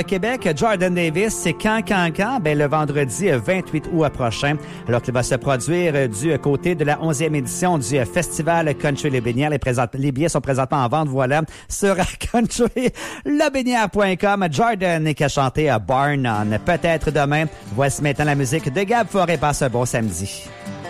Québec, Jordan Davis, c'est quand? Ben, le vendredi 28 août prochain, alors qu'il va se produire du côté de la 11e édition du Festival Country Lébénière. Les billets sont présentement en vente, voilà, sur countrylebénière.com. Jordan qui a chanté à Barn On. Peut-être demain. Voici maintenant la musique de Gab Forêt. Passe un bon samedi.